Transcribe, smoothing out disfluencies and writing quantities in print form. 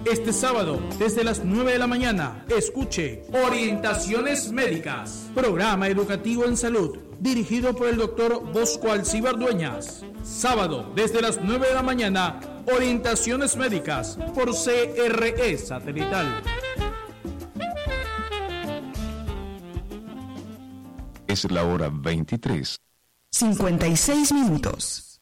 Este sábado, desde las 9 de la mañana, escuche Orientaciones Médicas, programa educativo en salud, dirigido por el doctor Bosco Alcíbar Dueñas. Sábado, desde las 9 de la mañana, Orientaciones Médicas, por CRE Satelital. Es la hora 23:56 minutos.